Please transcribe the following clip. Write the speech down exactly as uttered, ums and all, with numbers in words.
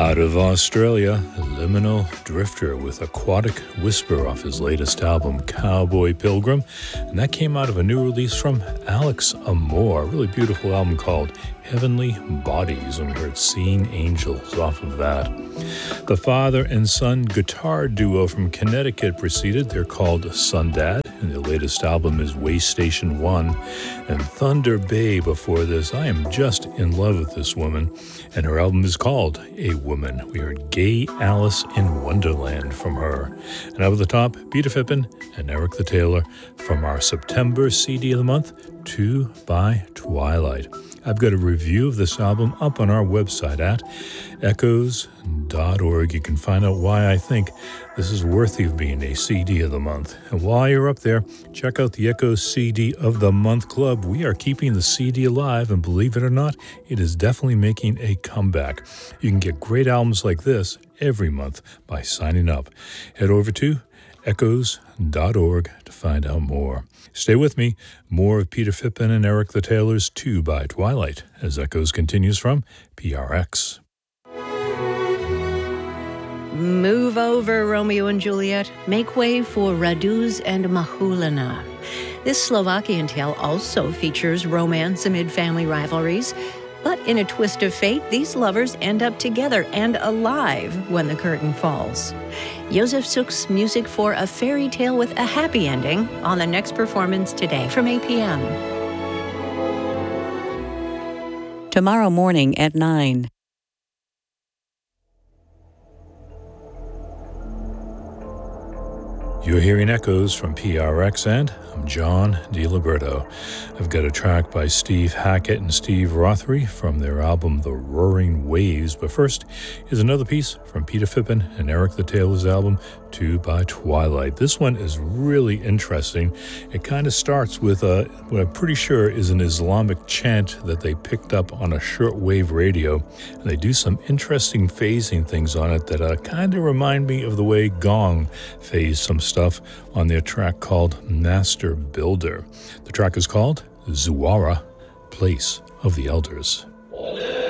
Out of Australia, Liminal Drifter with Aquatic Whisper off his latest album, Cowboy Pilgrim. And that came out of a new release from Alex Amor, a really beautiful album called Heavenly Bodies. And we heard Seeing Angels off of that. The father and son guitar duo from Connecticut proceeded. They're called Sundad, and their latest album is Way Station One. And Thunder Bay before this. I am just in love with this woman, and her album is called A Woman. We heard Gay Alice in Wonderland from her. And up at the top, Peter Fippen and Eric the Tailor from our September C D of the month, Two by Twilight. I've got a review of this album up on our website at echoes dot org. You can find out why I think this is worthy of being a C D of the month. And while you're up there, check out the Echoes C D of the Month Club. We are keeping the C D alive, and believe it or not, it is definitely making a comeback. You can get great albums like this every month by signing up. Head over to echoes dot org to find out more. Stay with me. More of Peter Fippen and Eric the Tailor's Two by Twilight as Echoes continues from P R X. Move over, Romeo and Juliet. Make way for Raduz and Mahulina. This Slovakian tale also features romance amid family rivalries. But in a twist of fate, these lovers end up together and alive when the curtain falls. Josef Suk's music for a fairy tale with a happy ending on the next performance today from eight p.m. Tomorrow morning at nine. You're hearing Echoes from P R X, and I'm John DiLiberto. I've got a track by Steve Hackett and Steve Rothery from their album The Roaring Waves. But first is another piece from Peter Fippen and Eric the Tailor's album, Two by Twilight. This one is really interesting. It kind of starts with a, what I'm pretty sure is an Islamic chant that they picked up on a shortwave radio. And they do some interesting phasing things on it that uh, kind of remind me of the way Gong phased some stuff on their track called Master Builder. The track is called Zuwara, Place of the Elders.